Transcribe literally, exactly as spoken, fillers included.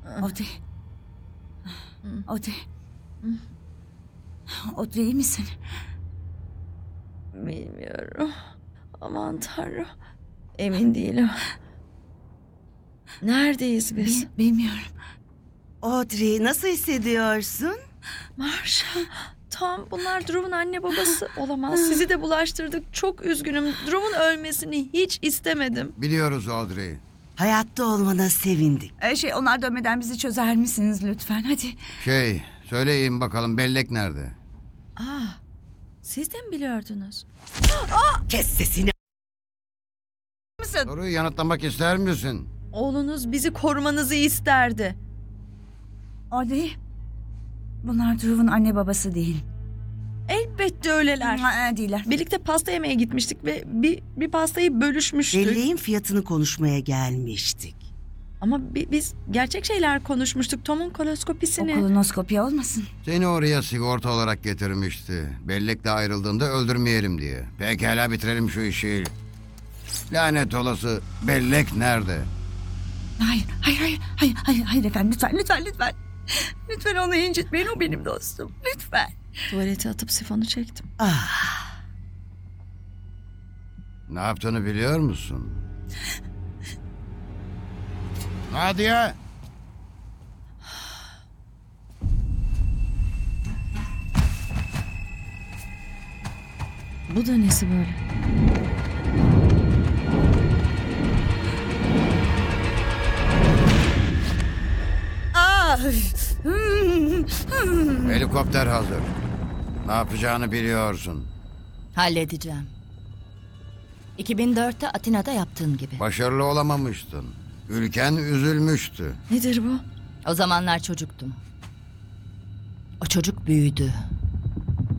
Audrey. Audrey. Audrey iyi misin? Bilmiyorum. Aman Tanrım. Emin değilim. Neredeyiz biz? Bil- bilmiyorum. Audrey, nasıl hissediyorsun? Marshall. Tom, bunlar Drew'un anne babası olamaz. Sizi de bulaştırdık. Çok üzgünüm. Drew'un ölmesini hiç istemedim. Biliyoruz Audrey. Hayatta olmana sevindik. Ee, şey onlar dönmeden bizi çözer misiniz lütfen? Hadi. Şey, söyleyin bakalım bellek nerede? Aa, siz de mi biliyordunuz? Kes sesini. Soruyu yanıtlamak ister misin? Oğlunuz bizi korumanızı isterdi. Audrey. Bunlar Drew'un anne babası değil. Elbette öyleler. Aa, değiller. Birlikte pasta yemeye gitmiştik ve bir, bir pastayı bölüşmüştük. Belleğin fiyatını konuşmaya gelmiştik. Ama bi- biz gerçek şeyler konuşmuştuk. Tom'un koloskopisini. O kolonoskopi olmasın? Seni oraya sigorta olarak getirmişti. Bellekle ayrıldığında öldürmeyelim diye. Pekala bitirelim şu işi. Lanet olası bellek nerede? Hayır, hayır, hayır, hayır, hayır, hayır efendim. Lütfen, lütfen, lütfen. Lütfen onu incitmeyin. O benim dostum. Lütfen. Tuvalete atıp sifonu çektim. Ah, Ne yaptığını biliyor musun? Hadi ya. Bu da nesi böyle? Ah! Helikopter hazır. Ne yapacağını biliyorsun. Halledeceğim. iki bin dörtte Atina'da yaptığım gibi. Başarılı olamamıştın. Ülken üzülmüştü. Nedir bu? O zamanlar çocuktum. O çocuk büyüdü.